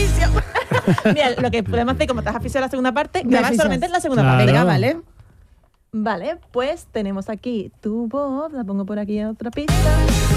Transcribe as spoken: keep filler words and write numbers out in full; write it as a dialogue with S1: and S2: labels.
S1: afición. Mira, lo que podemos hacer, como estás aficionado a la segunda parte,
S2: Me
S1: grabar
S2: aficionas.
S1: solamente en la segunda
S3: Claro.
S1: parte.
S2: Venga, vale.
S1: Vale, pues tenemos aquí tu voz, la pongo por aquí a otra pista.